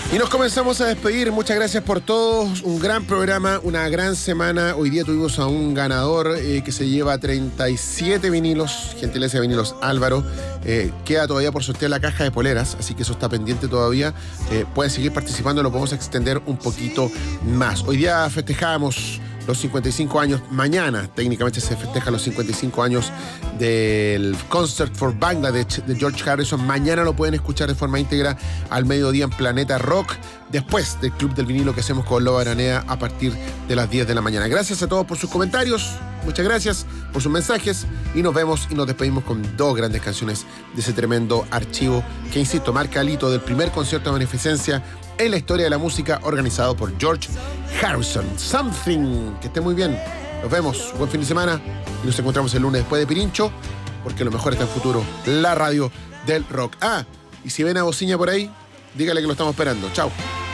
Y nos comenzamos a despedir. Muchas gracias por todos. Un gran programa, una gran semana. Hoy día tuvimos a un ganador que se lleva 37 vinilos. Gentileza de Vinilos Álvaro. Queda todavía por sortear la caja de poleras, así que eso está pendiente todavía. Pueden seguir participando, lo podemos extender un poquito más. Hoy día festejamos los 55 años. Mañana técnicamente se festejan los 55 años del Concert for Bangladesh de George Harrison. Mañana lo pueden escuchar de forma íntegra al mediodía en Planeta Rock, después del Club del Vinilo que hacemos con Loba Aranea a partir de las 10 de la mañana. Gracias a todos por sus comentarios, muchas gracias por sus mensajes y nos vemos y nos despedimos con dos grandes canciones de ese tremendo archivo que, insisto, marca el hito del primer concierto de beneficencia en la historia de la música organizado por George Harrison. Something. Que esté muy bien. Nos vemos. Buen fin de semana. Y nos encontramos el lunes después de Pirincho, porque lo mejor está en futuro. La radio del rock. Y si ven a Bociña por ahí, dígale que lo estamos esperando. Chao.